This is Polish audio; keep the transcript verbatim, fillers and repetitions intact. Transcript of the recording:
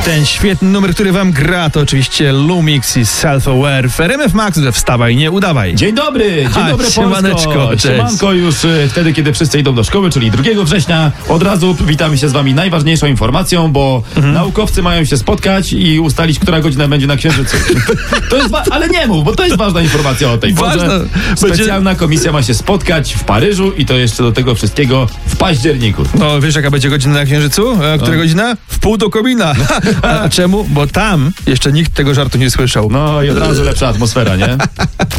Ten świetny numer, który wam gra, to oczywiście Lumix i Self-Aware w R M F Max, że wstawaj, nie udawaj. Dzień dobry, dzień Ha, dobry siemaneczko, Polsko. cześć. Siemanko już y, wtedy, kiedy wszyscy idą do szkoły, czyli drugiego września. Od razu witamy się z wami najważniejszą informacją, bo Mhm. naukowcy mają się spotkać i ustalić, która godzina będzie na Księżycu. To jest wa- ale nie mów, bo to jest ważna informacja o tej porze. Ważna. Specjalna komisja ma się spotkać w Paryżu i to jeszcze do tego wszystkiego w październiku. No wiesz, jaka będzie godzina na Księżycu? A która No. godzina? W pół do komina. A czemu? Bo tam jeszcze nikt tego żartu nie słyszał. No i od razu lepsza atmosfera, nie?